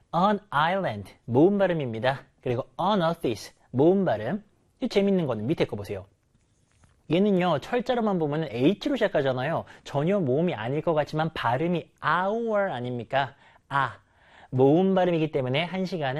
on island, 모음 발음입니다. 그리고 on office, 모음 발음. 이 재밌는 거는 밑에 거 보세요. 얘는요, 철자로만 보면 H로 시작하잖아요. 전혀 모음이 아닐 것 같지만 발음이 our 아닙니까? 모음 발음이기 때문에 한 시간은